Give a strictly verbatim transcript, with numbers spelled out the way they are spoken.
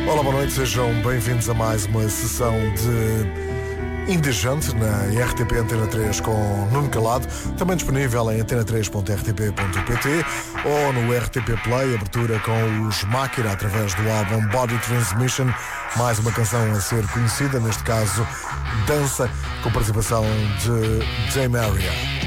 Olá, boa noite, sejam bem-vindos a mais uma sessão de Indecente na R T P Antena três com Nuno Calado, também disponível em antena três ponto r t p ponto p t ou no R T P Play, abertura com os Máquina através do álbum Body Transmission, mais uma canção a ser conhecida, neste caso Dança, com participação de Dame Area.